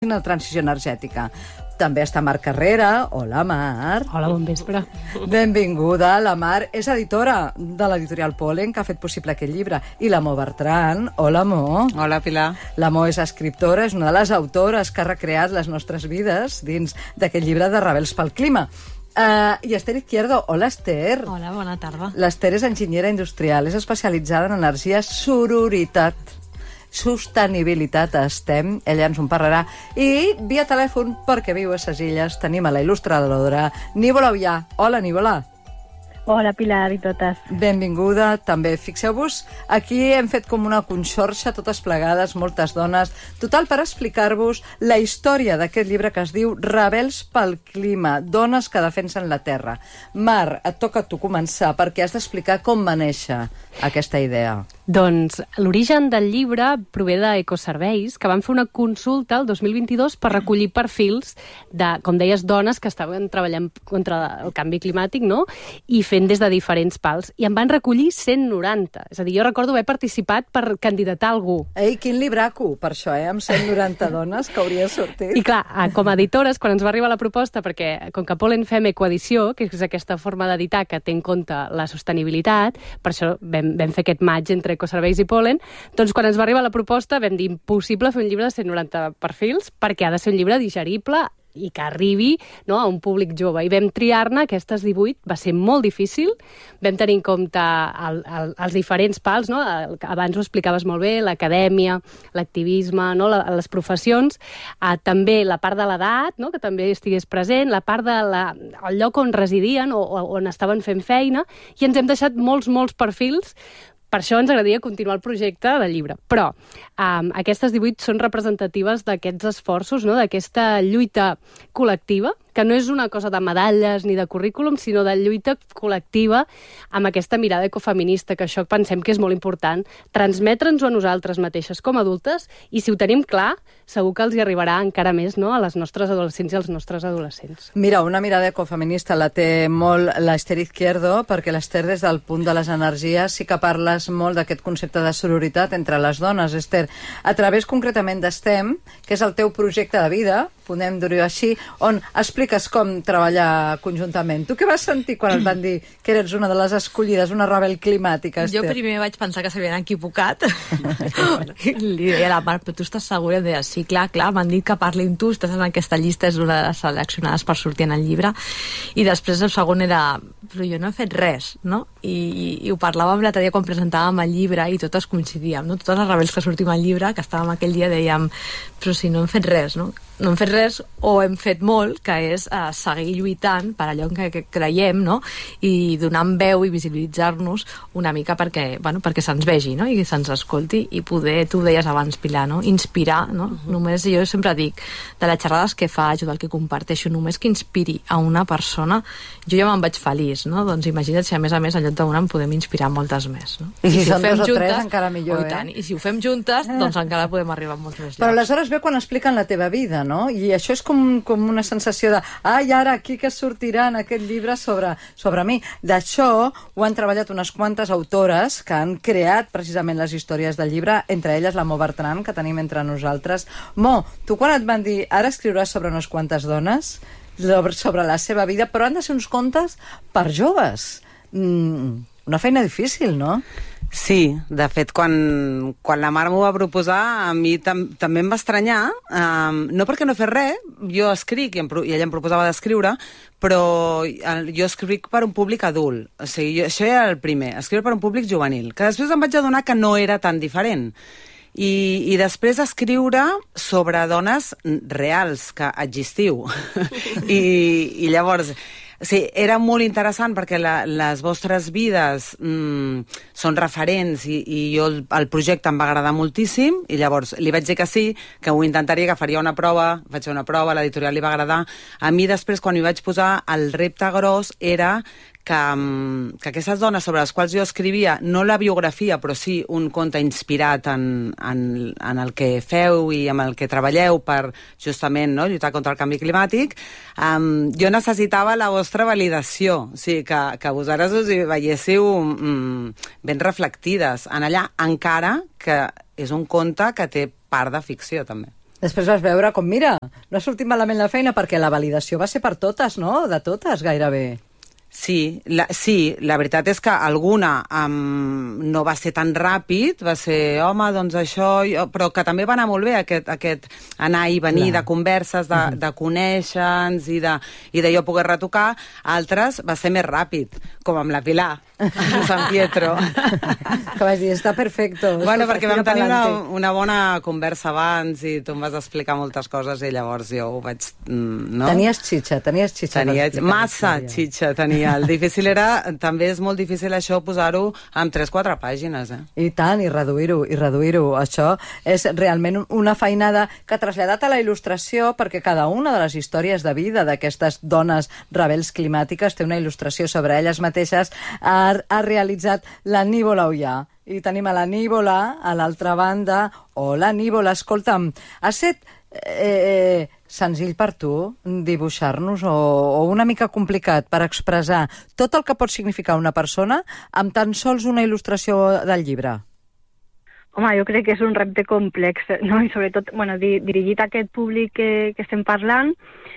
facin la transició energètica. També està Mar Carrera. Hola, Mar. Hola, bon vespre. Benvinguda. La Mar és editora de l'editorial Pol·len, que ha fet possible aquest llibre. I la Mo Bertran. Hola, Mo. Hola, Pilar. La Mo és escriptora, és una de les autores que ha recreat les nostres vides dins d'aquest llibre de Rebels pel Clima. I Esther Izquierdo. Hola, Esther. Hola, bona tarda. L'Esther és enginyera industrial, és especialitzada en energia, sororitat, sostenibilitat a STEM, ella ens en parlarà, i via telèfon, perquè viu a ses Illes, tenim a la il·lustradora Nívola Ullà. Hola, Nívola. Hola, Pilar i totes. Benvinguda, també. Fixeu-vos, aquí hem fet com una conxorxa, totes plegades, moltes dones, total per explicar-vos la història d'aquest llibre que es diu Rebels pel Clima, dones que defensen la Terra. Mar, et toca a tu començar, perquè has d'explicar com va néixer aquesta idea. Doncs l'origen del llibre prové d'Ecoserveis, que van fer una consulta el 2022 per recollir perfils de, com deies, dones que estaven treballant contra el canvi climàtic, no?, i fent des de diferents pals. I en van recollir 190. És a dir, jo recordo haver participat per candidatar algú. Ei, quin libraco, per això, amb 190 dones que hauria sortit. I clar, com a editores, quan ens va arribar la proposta, perquè com que Pol·len fem ecoedició, que és aquesta forma d'editar que té en compte la sostenibilitat, per això vam fer aquest match entre Ecoserveis i Pol·len, doncs quan ens va arribar la proposta vam dir impossible fer un llibre de 190 perfils perquè ha de ser un llibre digerible i que arribi, no, a un públic jove. I vam triar-ne aquestes 18, va ser molt difícil, vam tenir en compte els diferents pals, no? Abans ho explicaves molt bé, l'acadèmia, l'activisme, no? Les professions, també la part de l'edat, no? Que també estigués present, la part del lloc on residien o on estaven fent feina, i ens hem deixat molts perfils. Per això ens agradaria continuar el projecte del llibre. Però aquestes 18 són representatives d'aquests esforços, no? D'aquesta lluita col·lectiva, que no és una cosa de medalles ni de currículum, sinó de lluita col·lectiva amb aquesta mirada ecofeminista, que això pensem que és molt important, transmetre'ns-ho a nosaltres mateixes com a adultes, i si ho tenim clar, segur que els hi arribarà encara més, no?, a les nostres adolescents i als nostres adolescents. Mira, una mirada ecofeminista la té molt l'Esther Izquierdo, perquè l'Esther, des del punt de les energies, sí que parles molt d'aquest concepte de sororitat entre les dones, Esther, a través concretament d'STEM, que és el teu projecte de vida, podem dir-ho així, on expliques com treballar conjuntament. Tu què vas sentir quan et van dir que eres una de les escollides, una rebel climàtica, Esther? Jo primer vaig pensar que s'havien equivocat. Li deia a la Mar, però tu estàs segura? Em deia, sí, clar, m'han dit que parli amb tu, estàs en aquesta llista, és una de les seleccionades per sortir en el llibre. I després el segon era, però jo no he fet res, no? I ho parlàvem l'altre dia quan presentàvem el llibre i totes coincidíem, no? Totes les rebels que sortim al llibre, que estàvem aquell dia, dèiem, però si no hem fet res, no? No hem fet res o hem fet molt, que és seguir lluitant per allò en què creiem, no? I donant veu i visibilitzar-nos una mica perquè se'ns vegi, no? I se'ns escolti i poder, tu ho deies abans, Pilar, no? Inspirar, no? Només, jo sempre dic, de les xerrades que faig o del que comparteixo, només que inspiri a una persona, jo ja me'n vaig feliç, no? Doncs imagina't si a més, en lloc d'una en podem inspirar moltes més, no? I si són dos o tres, encara millor, I si ho fem juntes, doncs encara podem arribar a molts més llocs. Però aleshores ve quan expliquen la teva vida, no? I això és com una sensació de i ara aquí que sortirà en aquest llibre sobre mi. D'això ho han treballat unes quantes autores que han creat precisament les històries del llibre, entre elles la Mo Bertran, que tenim entre nosaltres. Mo, tu quan et van dir ara escriuràs sobre unes quantes dones, sobre la seva vida, però han de ser uns contes per joves. Una feina difícil, no? Sí, de fet, quan la Mar m'ho va proposar, a mi també em va estranyar, no perquè no fes res, jo escric i ella em proposava d'escriure, però jo escric per un públic adult, o sigui, això era el primer, escriure per un públic juvenil, que després em vaig adonar que no era tan diferent. I després escriure sobre dones reals que existiu. I llavors... Sí, era molt interessant perquè les vostres vides són referents i jo el projecte em va agradar moltíssim i llavors li vaig dir que sí, que ho intentaria, que faria una prova, vaig fer una prova, l'editorial li va agradar. A mi després, quan hi vaig posar, el repte gros era que aquestes dones sobre les quals jo escrivia, no la biografia, però sí un conte inspirat en el que feu i amb el que treballeu per justament lluitar contra el canvi climàtic, jo necessitava la vostra validació, o sigui, que vosaltres us hi veiéssiu ben reflectides en allà, encara que és un conte que té part de ficció, també. Després vas veure com, mira, no ha sortit malament la feina perquè la validació va ser per totes, no? De totes, gairebé. Sí, la veritat és que alguna no va ser tan ràpid, va ser, home, doncs això, però que també va anar molt bé aquest anar i venir de converses, de conèixer-nos i de jo poder retocar. Altres va ser més ràpid, com amb la Pilar, a San Pietro. Que vas dir, està perfecto. Bueno, perquè vam tenir una bona conversa abans i tu em vas explicar moltes coses i llavors jo ho vaig... No? Tenies xitxa. Massa xitxa tenia. El difícil era, també és molt difícil això, posar-ho en 3-4 pàgines. I tant, i reduir-ho. Això és realment una feinada que ha traslladat a la il·lustració, perquè cada una de les històries de vida d'aquestes dones rebels climàtiques té una il·lustració sobre elles mateixes. Ha realitzat la Nívola Ullà. I tenim a la Nívola, a l'altra banda. Hola, Nívola, escolta'm, ha set senzill per tu dibuixar-nos o una mica complicat per expressar tot el que pot significar una persona amb tan sols una il·lustració del llibre? Home, jo crec que és un repte complex, no? I sobretot, dirigit a aquest públic que estem parlant,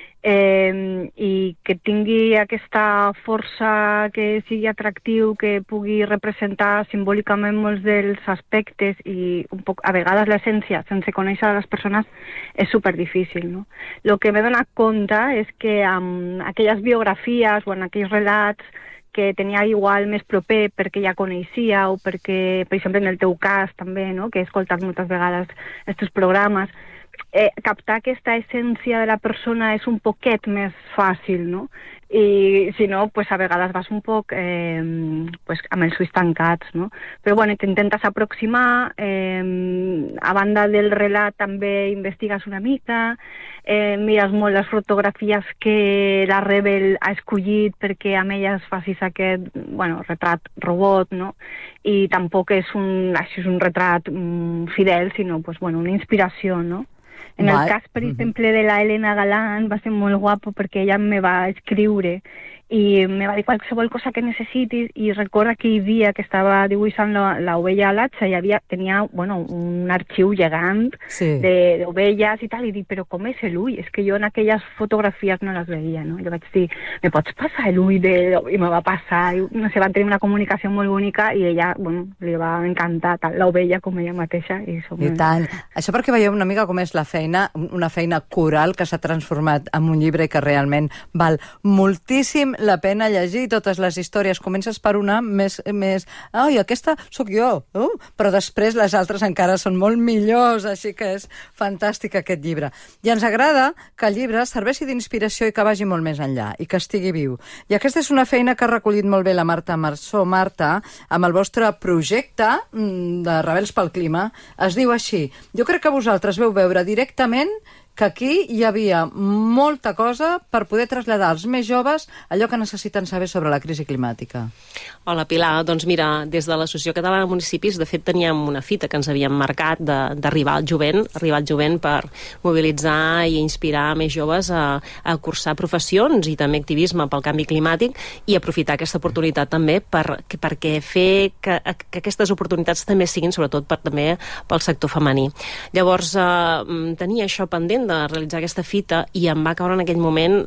i que tingui aquesta força, que sigui atractiu, que pugui representar simbòlicament molts dels aspectes i un poc, a vegades l'essència, sense conèixer les persones, és superdifícil, no? El que m'he donat compte és que amb aquelles biografies o en aquells relats que tenia igual més proper perquè ja coneixia o perquè, per exemple, en el teu cas també, no? Que he escoltat moltes vegades aquests programes, captar aquesta essència de la persona és un poquet més fàcil, no? I si no, pues a vegades vas un poc amb els ulls tancats, no? Però bueno, t'intentes aproximar, a banda del relat també investigues una mica, mires molt les fotografies que la Rebel ha escollit perquè amb elles facis aquest, retrat robot, no? I tampoc és un retrat fidel, sinó una inspiració, no? En el cas, per exemple, de la Elena Galán va ser molt guapo perquè ella me va escriure i me va dir qualsevol cosa que necessitis i recorda aquell dia que estava dibuixant l'ovella Alatxa i tenia un arxiu gegant d'ovelles i tal, i dic, però com és l'ull? És que jo en aquelles fotografies no les veia, no? I jo vaig dir, me pots passar l'ull? I me va passar, i no sé, van tenir una comunicació molt bonica i ella, li va encantar tant l'ovella com ella mateixa. I tant. Això perquè veieu una mica com és la feina, una feina coral que s'ha transformat en un llibre que realment val moltíssim la pena llegir totes les històries. Comences per una més ai, aquesta sóc jo, però després les altres encara són molt millors, així que és fantàstic aquest llibre. I ens agrada que el llibre serveixi d'inspiració i que vagi molt més enllà, i que estigui viu. I aquesta és una feina que ha recollit molt bé la Marta Marçó. Marta, amb el vostre projecte de Rebels pel Clima, es diu així. Jo crec que vosaltres veu veure directament que aquí hi havia molta cosa per poder traslladar als més joves allò que necessiten saber sobre la crisi climàtica. Hola, Pilar. Doncs mira, des de l'Associació Catalana de Municipis, de fet, teníem una fita que ens havíem marcat d'arribar al jovent per mobilitzar i inspirar més joves a cursar professions i també activisme pel canvi climàtic i aprofitar aquesta oportunitat també perquè fer que aquestes oportunitats també siguin, sobretot també pel sector femení. Llavors, tenia això pendent de realitzar aquesta fita i em va caure en aquell moment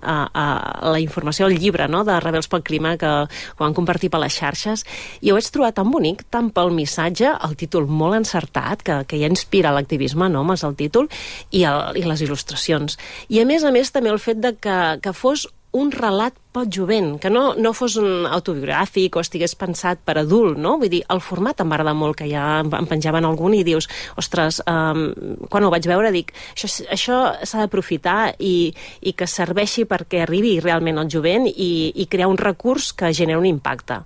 la informació del llibre, no?, de Rebels pel Clima, que ho van compartir per les xarxes, i ho vaig trobar tan bonic, tant pel missatge, el títol molt encertat, que ja inspira l'activisme, no?, és el títol, i les il·lustracions. I a més també el fet de que fos un relat pel jovent, que no fos un autobiogràfic o estigués pensat per adult, no? Vull dir, el format em va agradar molt, que ja em penjaven algun i dius, ostres, quan ho vaig veure dic, això s'ha d'aprofitar i que serveixi perquè arribi realment al jovent i crear un recurs que genera un impacte.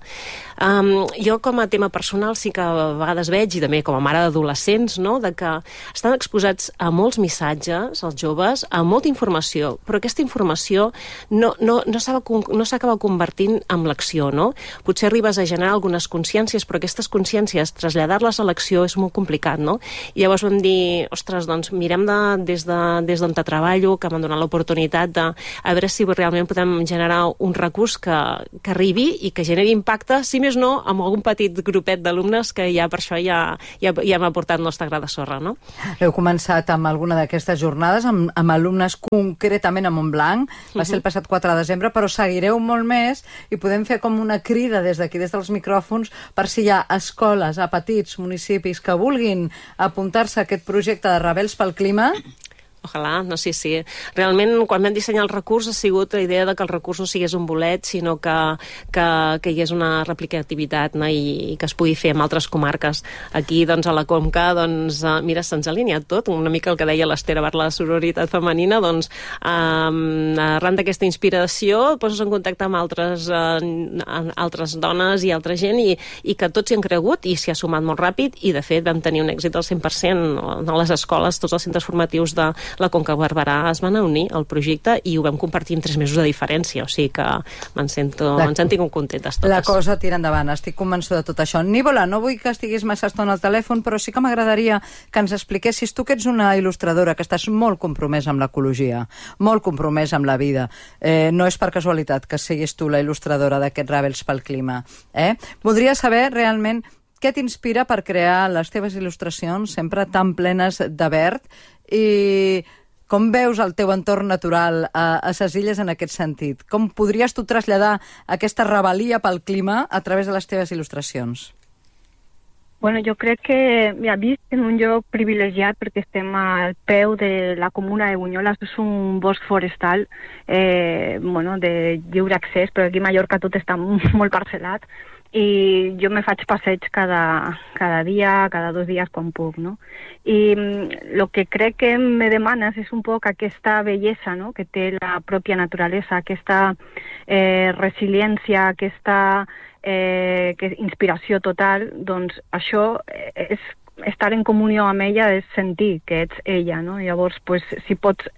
Jo com a tema personal sí que a vegades veig, i també com a mare d'adolescents, no?, de que estan exposats a molts missatges, els joves, a molta informació, però aquesta informació no s'acaba convertint en l'acció, no? Potser arribes a generar algunes consciències, però aquestes consciències, traslladar-les a l'acció és molt complicat, no? I llavors vam dir, ostres, doncs mirem des d'on treballo, que m'han donat l'oportunitat de a veure si realment podem generar un recurs que arribi i que generi impacte, si més no, amb algun petit grupet d'alumnes que ja per això ja hem aportat nostra gra de sorra, no? Heu començat amb alguna d'aquestes jornades, amb alumnes concretament a Montblanc, va ser el passat 4 de desembre, però seguireu molt més i podem fer com una crida des d'aquí, des dels micròfons, per si hi ha escoles a petits municipis que vulguin apuntar-se a aquest projecte de Rebels pel Clima. Ojalà, no, sí. Realment, quan vam dissenyar el recurs, ha sigut la idea de que el recurs no sigués un bolet, sinó que hi hagués una replicativitat, no? I que es pugui fer en altres comarques. Aquí, doncs, a la Conca, doncs, mira, se'ns ha alineat tot, una mica el que deia l'Ester a la sororitat femenina, doncs, arran d'aquesta inspiració, poses en contacte amb altres dones i altra gent, i que tots hi han cregut, i s'hi ha sumat molt ràpid, i, de fet, vam tenir un èxit del 100% a les escoles, tots els centres formatius de la Conca Barberà es van unir al projecte i ho vam compartir en 3 mesos de diferència, o sigui que ens han tingut contentes totes. La cosa tira endavant, estic convençuda de tot això. Nívola, no vull que estiguis massa estona al telèfon, però sí que m'agradaria que ens expliquessis, tu que ets una il·lustradora, que estàs molt compromesa amb l'ecologia, molt compromesa amb la vida, no és per casualitat que siguis tu la il·lustradora d'aquests Rebels pel Clima. Voldria saber realment què t'inspira per crear les teves il·lustracions sempre tan plenes de verd i com veus el teu entorn natural a ses illes en aquest sentit? Com podries tu traslladar aquesta rebel·lia pel clima a través de les teves il·lustracions? Bueno, jo crec que visc en un lloc privilegiat perquè estem al peu de la comuna de Bunyoles, és un bosc forestal de lliure accés, però aquí a Mallorca tot està molt parcel·lat, i jo me faig passeig cada dia, cada 2 dies quan puc, no? I el que crec que me demanes és un poc aquesta bellesa, no?, que té la pròpia naturalesa, aquesta resiliència, aquesta inspiració total. Doncs això és estar en comunió amb ella, és sentir que ets ella, no? Llavors, pues, si pots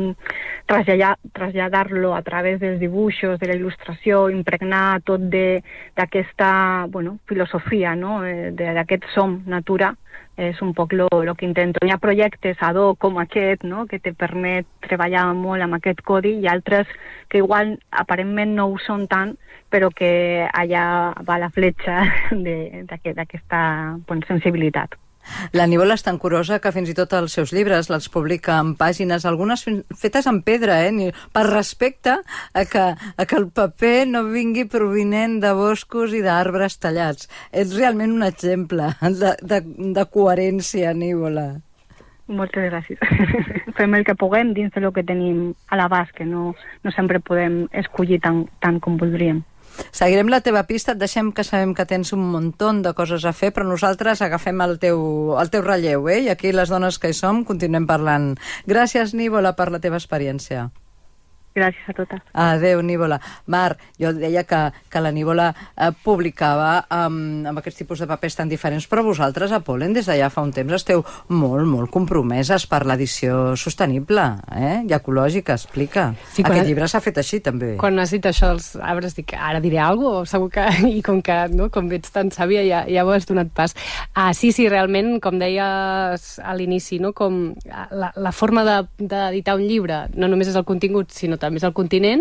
traslladar-lo a través dels dibuixos, de la il·lustració, impregnar tot d'aquesta filosofia, no?, d'aquest som natura, és un poc lo que intento. Hi ha projectes ad hoc com aquest, no?, que te permet treballar molt amb aquest codi, i altres que igual aparentment no ho són tant, però que allà va la fletxa d'aquesta sensibilitat. La Nívola és tan curosa que fins i tot els seus llibres els publica en pàgines, algunes fetes en pedra, per respecte a que el paper no vingui provinent de boscos i d'arbres tallats. Ets realment un exemple de coherència, Nívola. Moltes gràcies. Fem el que puguem dins del que tenim a l'abast, que no sempre podem escollir tant com voldríem. Seguirem la teva pista, et deixem que sabem que tens un muntó de coses a fer, però nosaltres agafem el teu relleu, i aquí les dones que hi som continuem parlant. Gràcies, Nívola, per la teva experiència. Gràcies a totes. Adéu, Nívola. Mar, jo deia que la Nívola publicava amb aquests tipus de papers tan diferents, però vosaltres a Pol·len des d'allà fa un temps esteu molt, molt compromeses per l'edició sostenible i ecològica. Explica. Sí, aquest llibre s'ha fet així, també. Quan has dit això dels arbres, dic, ara diré alguna cosa, segur que... I com que, no, com ets tan sàvia, ja ho has donat pas. Sí, realment, com deies a l'inici, no, com la forma d'editar un llibre no només és el contingut, sinó també és el continent,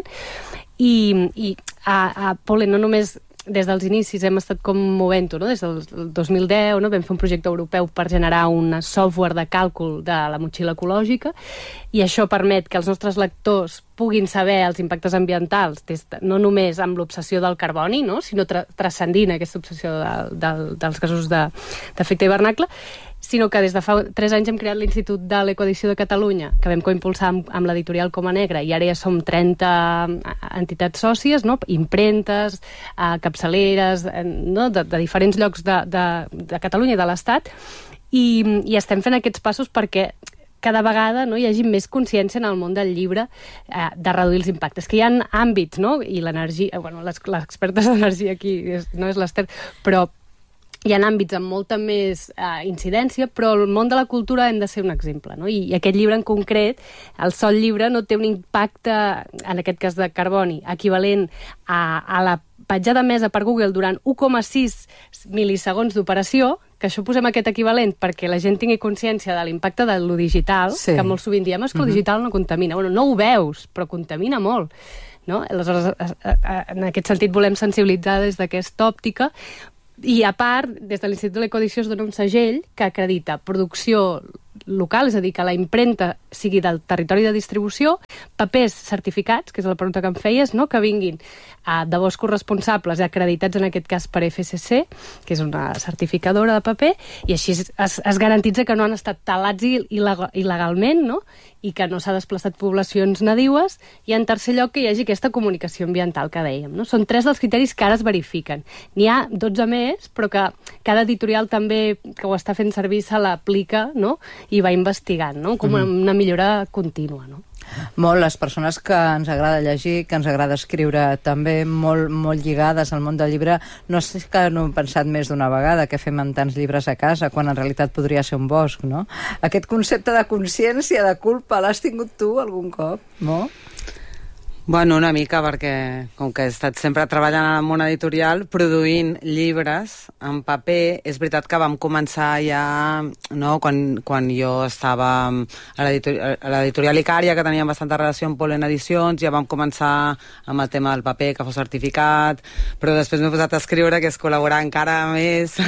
i a Pol·len no només des dels inicis hem estat com movent-ho, no? Des del 2010 vam fer un projecte europeu per generar un software de càlcul de la motxilla ecològica, i això permet que els nostres lectors puguin saber els impactes ambientals, no només amb l'obsessió del carboni, no? Sinó transcendint aquesta obsessió dels gasos d'efecte hivernacle, sinó que des de fa 3 anys hem creat l'Institut de l'Ecoedició de Catalunya, que vam coimpulsar amb l'editorial Coma Negra, i ara ja som 30 entitats sòcies, no? Impremtes, capçaleres, no? de diferents llocs de Catalunya i de l'Estat, i estem fent aquests passos perquè cada vegada hi hagi més consciència en el món del llibre de reduir els impactes, que hi ha àmbits, no? I l'energia, l'experta d'energia aquí no és l'Ester, però hi ha àmbits amb molta més incidència, però el món de la cultura hem de ser un exemple, no? I aquest llibre en concret, el sol llibre, no té un impacte, en aquest cas de carboni, equivalent a la petjada mesa per Google durant 1,6 milisegons d'operació, que això posem aquest equivalent perquè la gent tingui consciència de l'impacte de lo digital, que molt sovint diem que el digital no contamina. Bueno, no ho veus, però contamina molt. No? Aleshores, en aquest sentit volem sensibilitzar des d'aquesta òptica. I a part, des de l'Institut de l'Ecoedició es dona un segell que acredita producció local, és a dir, que la impremta sigui del territori de distribució, papers certificats, que és la pregunta que em feies, no? Que vinguin de boscos responsables acreditats en aquest cas per FSC, que és una certificadora de paper, i així es garantitza que no han estat talats il·legalment, no? I que no s'ha desplaçat poblacions nadiues, i en tercer lloc que hi hagi aquesta comunicació ambiental que dèiem, no? Són 3 dels criteris que ara es verifiquen. N'hi ha 12 més, però que cada editorial també que ho està fent servir se l'aplica, no? I va investigant, no? Com una millora contínua, no? Molt, les persones que ens agrada llegir, que ens agrada escriure també, molt lligades al món del llibre, no sé que no hem pensat més d'una vegada que fem amb tants llibres a casa, quan en realitat podria ser un bosc, no? Aquest concepte de consciència, de culpa, l'has tingut tu algun cop, no? Bueno, una mica, perquè com que he estat sempre treballant en el món editorial, produint llibres en paper, és veritat que vam començar ja, no, quan jo estava a l'editorial Icària, que teníem bastanta relació amb Polen Edicions, ja vam començar amb el tema del paper, que fos certificat, però després m'he posat a escriure, que és col·laborar encara més.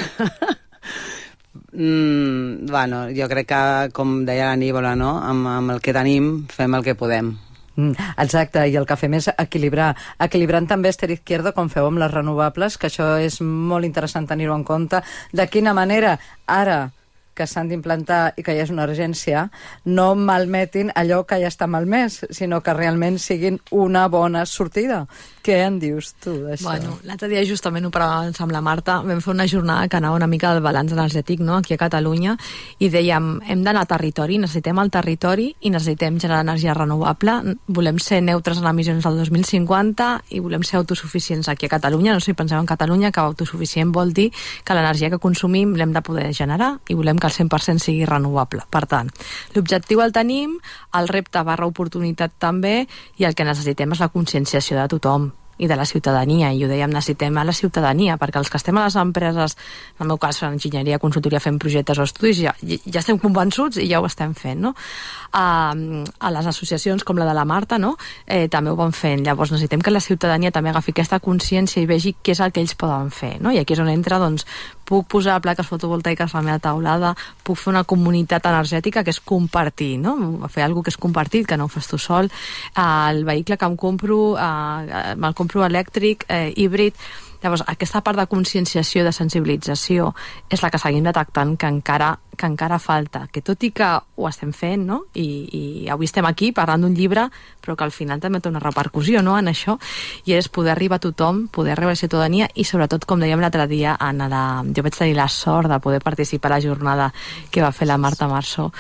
Bueno, jo crec que, com deia la Nívola, no? Amb el que tenim, fem el que podem. Exacte, i el que fem és equilibrant també Esther Izquierdo, com feu amb les renovables, que això és molt interessant tenir-ho en compte, de quina manera ara que s'han d'implantar i que hi és una urgència, no malmetin allò que ja està malmès, sinó que realment siguin una bona sortida. Què en dius tu d'això? Bueno, l'altre dia justament ho parlàvem amb la Marta, vam fer una jornada que anava una mica del balanç energètic, no?, aquí a Catalunya, i dèiem, hem d'anar a territori, necessitem el territori i necessitem generar energia renovable, volem ser neutres en emissions del 2050 i volem ser autosuficients aquí a Catalunya. No sé si penseu en Catalunya, que autosuficient vol dir que l'energia que consumim l'hem de poder generar i volem que el 100% sigui renovable. Per tant, l'objectiu el tenim, el repte / oportunitat també, i el que necessitem és la conscienciació de tothom i de la ciutadania, i ho dèiem, necessitem a la ciutadania, perquè els que estem a les empreses, en el meu cas, en enginyeria, consultoria, fent projectes o estudis, ja estem convençuts i ja ho estem fent, no? A les associacions com la de la Marta, no? També ho van fent. Llavors necessitem que la ciutadania també agafi aquesta consciència i vegi què és el que ells poden fer, no? I aquí és on entra, doncs, puc posar plaques fotovoltaiques a la meva taulada, puc fer una comunitat energètica que és compartir, no? Fer alguna que és compartit, que no ho fas tu sol. El vehicle que em compro, me'l compro elèctric, híbrid. Llavors, aquesta part de conscienciació, de sensibilització, és la que seguim detectant que encara falta, que tot i que ho estem fent, no? I avui estem aquí parlant d'un llibre, però que al final també té una repercussió, no?, en això, i és poder arribar a tothom, poder arribar a la ciutadania, i sobretot, com dèiem l'altre dia, jo vaig tenir la sort de poder participar a la jornada que va fer la Marta Marsó,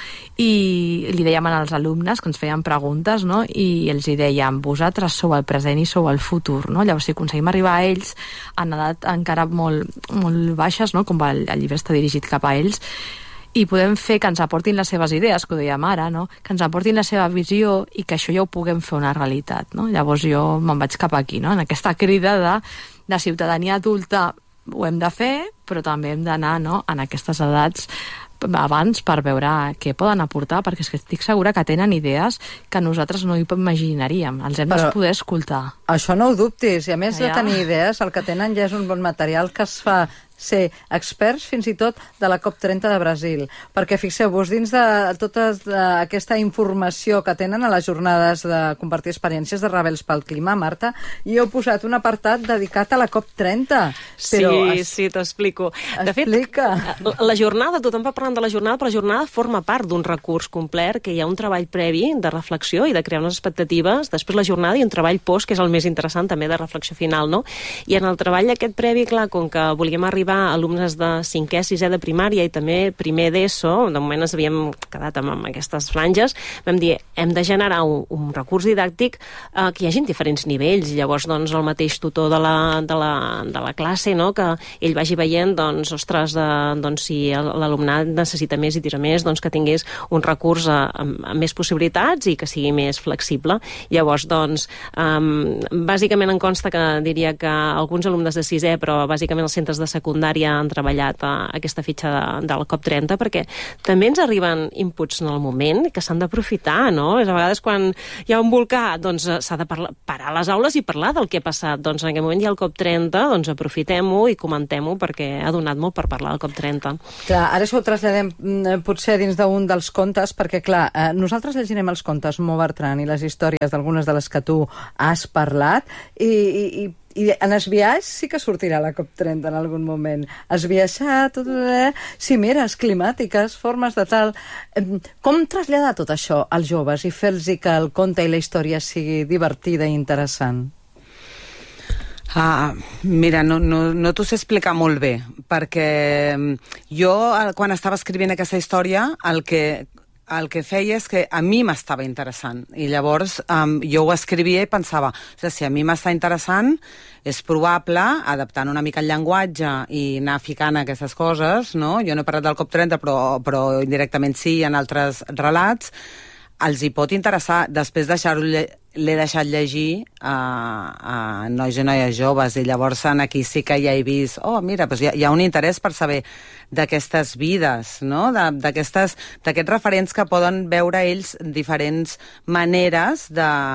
i li dèiem als alumnes que ens feien preguntes, no?, i els hi dèiem, vosaltres sou el present i sou el futur, no? Llavors, si aconseguim arribar a ells en edat encara molt baixes, no?, com el llibre està dirigit cap a ells, i podem fer que ens aportin les seves idees, que ho dèiem ara, no?, que ens aportin la seva visió i que això ja ho puguem fer una realitat, no? Llavors jo me'n vaig cap aquí, no?, en aquesta crida de ciutadania adulta ho hem de fer, però també hem d'anar, no?, en aquestes edats abans per veure què poden aportar, perquè és que estic segura que tenen idees que nosaltres no hi imaginaríem. Els hem de poder escoltar. Això no ho dubtis, i a més de tenir idees, el que tenen ja és un bon material que es fa ser experts fins i tot de la COP30 de Brasil, perquè fixeu-vos, dins de tota aquesta informació que tenen a les jornades de compartir experiències de Rebels pel Clima, Marta, i heu posat un apartat dedicat a la COP30. Sí, t'explico. De fet, la jornada, tothom va parlant de la jornada, però la jornada forma part d'un recurs complet, que hi ha un treball previ de reflexió i de crear unes expectatives, després la jornada i un treball post, que és el més interessant també de reflexió final, no? I en el treball aquest previ, clar, com que volíem arribar arribar alumnes de 5è, 6è de primària i també primer d'ESO, de moment ens havíem quedat amb aquestes franges, vam dir, hem de generar un recurs didàctic que hi hagi diferents nivells. Llavors, doncs, el mateix tutor de la classe, no?, que ell vagi veient, doncs, ostres, doncs, si l'alumnat necessita més i tira més, doncs que tingués un recurs amb més possibilitats i que sigui més flexible. Llavors, doncs, bàsicament em consta que diria que alguns alumnes de 6è, però bàsicament els centres de secundària han treballat aquesta fitxa del COP30, perquè també ens arriben inputs en el moment que s'han d'aprofitar, no? A vegades quan hi ha un volcà, doncs s'ha de parar les aules i parlar del que ha passat. Doncs en aquest moment hi ha el COP30, doncs aprofitem-ho i comentem-ho perquè ha donat molt per parlar del COP30. Clar, ara això ho traslladem potser dins d'un dels contes, perquè clar, nosaltres llegirem els contes Mo Bertran i les històries d'algunes de les que tu has parlat i en esbiaix sí que sortirà la COP30 en algun moment. Esbiaixar, tot... cimeres climàtiques, formes de tal... Com traslladar tot això als joves i fer-los que el conte i la història sigui divertida i interessant? Mira, no t'ho sé explicar molt bé, perquè jo, quan estava escrivint aquesta història, el que feia és que a mi m'estava interessant i llavors jo ho escrivia i pensava, si a mi m'està interessant és probable, adaptant una mica el llenguatge i anar ficant aquestes coses, no? Jo no he parlat del COP30 però indirectament sí en altres relats, els hi pot interessar. Després l'he deixat llegir a nois i noies joves i llavors aquí sí que ja he vist, mira, doncs hi ha un interès per saber d'aquestes vides, no? D'aquests referents que poden veure ells diferents maneres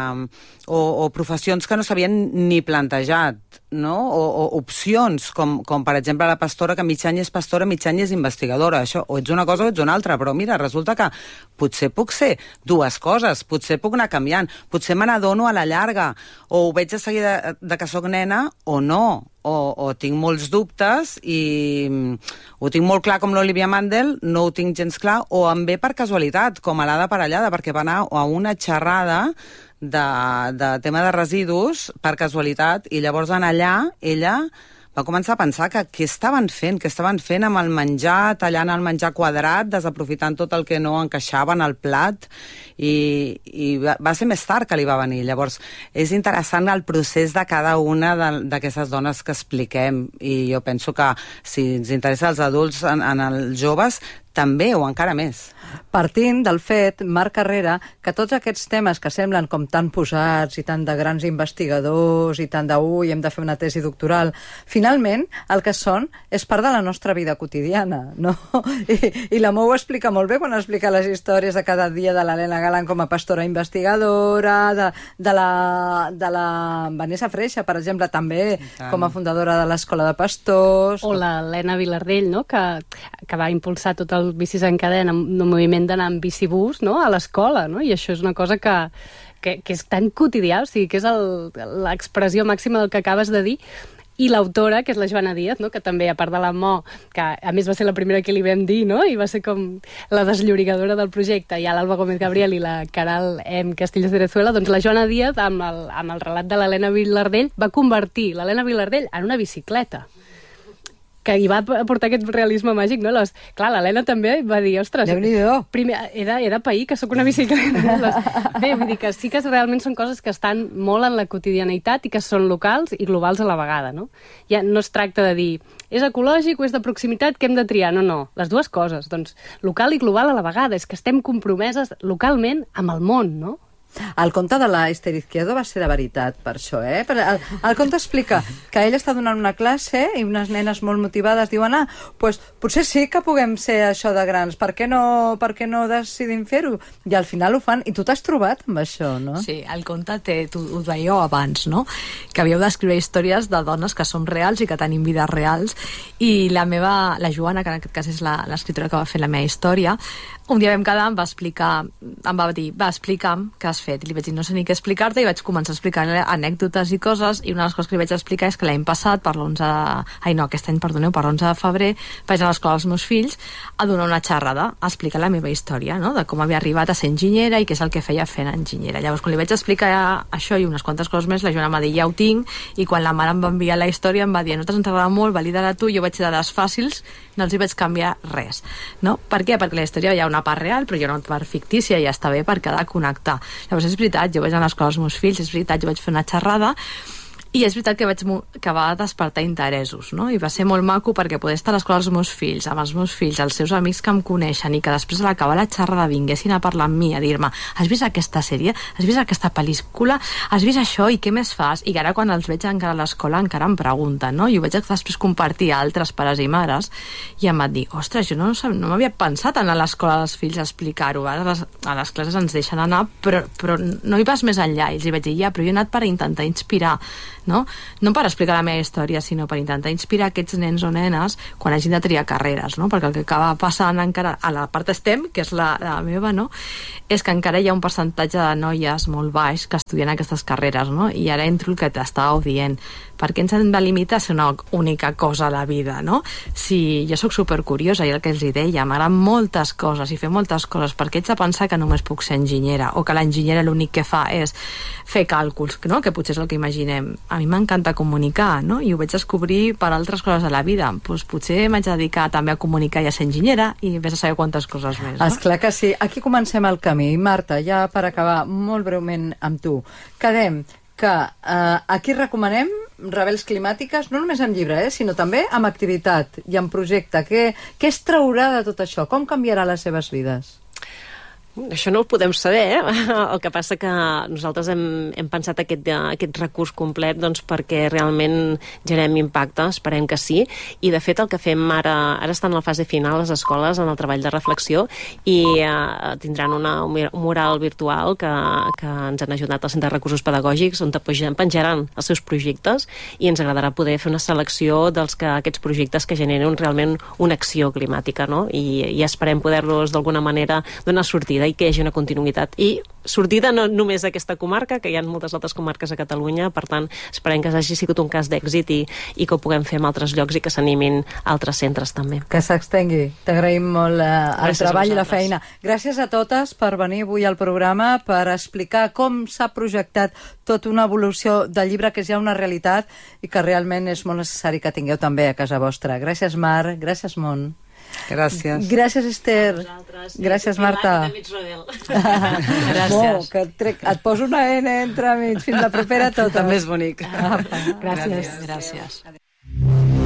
o professions que no s'havien ni plantejat, no? O opcions, com per exemple la pastora, que mig any és pastora, mig any és investigadora. Això, o ets una cosa o ets una altra, però mira, resulta que potser puc ser dues coses, potser puc anar canviant, potser me n'adono a la llarga, o ho veig de seguida de que sóc nena o no, o tinc molts dubtes i ho tinc molt clar com l'Olivia Mandel, no ho tinc gens clar, o em ve per casualitat, com a l'Ada Parellada, perquè va anar a una xerrada de tema de residus per casualitat i llavors en allà ella va començar a pensar que què estaven fent amb el menjar, tallant el menjar quadrat, desaprofitant tot el que no encaixava en el plat, i va ser més tard que li va venir. Llavors, és interessant el procés de cada una d'aquestes dones que expliquem, i jo penso que si ens interessa als adults, en els joves, també, o encara més. Partint del fet, Marc Carrera, que tots aquests temes que semblen com tan posats i tan de grans investigadors i tant hem de fer una tesi doctoral, finalment el que són és part de la nostra vida quotidiana, no? I la Mo ho explica molt bé quan explica les històries de cada dia de l'Helena Galant com a pastora investigadora, de la Vanessa Freixa, per exemple, també com a fundadora de l'Escola de Pastors. O l'Helena Vilardell, no? que va impulsar tot el bicis en cadena, un moviment d'anar amb bicibús, no? A l'escola, no? I això és una cosa que és tan quotidià, o sigui, que és l'expressió màxima del que acabes de dir. I l'autora, que és la Joana Díaz, no? Que també, a part de la Mo, que a més va ser la primera que li vam dir, no? I va ser com la desllorigadora del projecte, i a l'Alba Gómez Gabriel i la Caral M. Castillos de Venezuela, doncs la Joana Díaz, amb el relat de l'Helena Vilardell, va convertir l'Helena Vilardell en una bicicleta, que hi va portar aquest realisme màgic, no? Clar, l'Helena també va dir, ostres, primer, he de pair que sóc una bicicleta. Bé, vull dir que sí que realment són coses que estan molt en la quotidianitat i que són locals i globals a la vegada, no? Ja no es tracta de dir, és ecològic o és de proximitat, que hem de triar? No, les dues coses. Doncs local i global a la vegada, és que estem compromeses localment amb el món, no? El conte de la Esther Izquierdo va ser de veritat, per això, eh? El conte explica que ella està donant una classe i unes nenes molt motivades diuen, doncs potser sí que puguem ser això de grans, per què no decidim fer-ho? I al final ho fan, i tu t'has trobat amb això, no? Sí, el conte tu ho dèieu abans, no? Que havíeu d'escriure històries de dones que són reals i que tenim vides reals, i la Joana, que en aquest cas és l'escriptora que va fer la meva història, un dia vam quedar, em va dir, va, explica'm què has fet. I li vaig dir, no sé ni què explicar-te, i vaig començar a explicar anècdotes i coses, i una de les coses que li vaig explicar és que l'any passat, aquest any, perdoneu, per l'11 de febrer, vaig anar a l'escola dels meus fills a donar una xerrada, a explicar la meva història, no?, de com havia arribat a ser enginyera i què és el que feia fent enginyera. Llavors, quan li vaig explicar això i unes quantes coses més, la Joana em va dir, ja ho tinc, i quan la mare em va enviar la història em va dir, no t'has enterrat molt, valida-la tu, jo vaig ser de les fàcils, no els hi vaig canviar res, no? Per què? Perquè la història hi ha una part real, però hi ha una part fictícia i ja està bé perquè ha de connectar. Llavors, és veritat, jo vaig anar a l'escola dels meus fills, és veritat, jo vaig fer una xerrada, i és veritat que va despertar interessos, no? I va ser molt maco perquè poder estar a l'escola dels meus fills, amb els meus fills, els seus amics que em coneixen, i que després a l'acabar la xerrada vinguessin a parlar amb mi, a dir-me, has vist aquesta sèrie? Has vist aquesta pel·lícula? Has vist això? I què més fas? I ara quan els veig encara a l'escola encara em pregunten, no? I ho vaig després compartir a altres pares i mares, i em van dir, ostres, jo no m'havia pensat anar a l'escola dels fills a explicar-ho, a les classes ens deixen anar, però no hi vas més enllà. I els hi vaig dir, ja, però jo he anat per intentar inspirar, no per explicar la meva història, sinó per intentar inspirar aquests nens o nenes quan hagin de triar carreres, no? Perquè el que acaba passant encara a la part STEM, que és la meva, no?, és que encara hi ha un percentatge de noies molt baix que estudien aquestes carreres, no? I ara entro el que t'estàveu dient, per què ens hem de limitar a ser una única cosa a la vida, no? Si jo sóc supercuriosa, i el que els hi deia, m'agraden moltes coses i fer moltes coses, per què ets de pensar que només puc ser enginyera, o que l'enginyera l'únic que fa és fer càlculs, no?, que potser és el que imaginem. A mi m'encanta comunicar, no?, i ho vaig descobrir per altres coses de la vida. Pues potser m'haig de dedicar també a comunicar i a ser enginyera, i vés a saber quantes coses més, no? Esclar que sí. Aquí comencem el camí. Marta, ja per acabar molt breument amb tu, quedem que aquí recomanem Rebels Climàtiques, no només en llibre, sinó també amb activitat i en projecte. Què es traurà de tot això? Com canviarà les seves vides? Això no ho podem saber, El que passa que nosaltres hem pensat aquest recurs complet doncs, perquè realment generem impacte, esperem que sí, i de fet el que fem ara està en la fase final les escoles en el treball de reflexió, i tindran un mural virtual que ens han ajudat al Centre de Recursos Pedagògics, on penjaran els seus projectes, i ens agradarà poder fer una selecció d'aquests projectes que generen realment una acció climàtica, no? I esperem poder-los d'alguna manera donar sortida i que hi hagi una continuïtat. I sortida no només d'aquesta comarca, que hi ha moltes altres comarques a Catalunya, per tant, esperem que hagi sigut un cas d'èxit i que ho puguem fer en altres llocs i que s'animin altres centres també. Que s'extengui. T'agraïm molt el treball i la feina. Gràcies a totes per venir avui al programa, per explicar com s'ha projectat tota una evolució del llibre, que és ja una realitat i que realment és molt necessari que tingueu també a casa vostra. Gràcies, Mar. Gràcies, Mont. Gràcies. Gràcies, Esther. Gràcies, Marta. Gràcies. Que et poso una N entremig. Fins la propera, tota. També és bonic. Gràcies.